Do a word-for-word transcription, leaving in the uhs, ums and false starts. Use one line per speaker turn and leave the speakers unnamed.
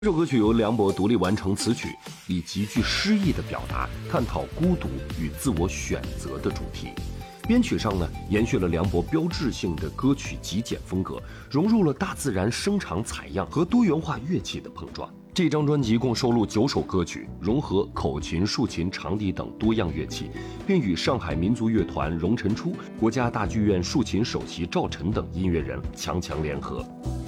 这首歌曲由梁博独立完成词曲，以极具诗意的表达，探讨孤独与自我选择的主题。编曲上呢，延续了梁博标志性的歌曲极简风格，融入了大自然声场采样和多元化乐器的碰撞。这张专辑共收录九首歌曲，融合口琴、竖琴、长笛等多样乐器，并与上海民族乐团荣辰初、国家大剧院竖琴首席赵晨等音乐人强强联合。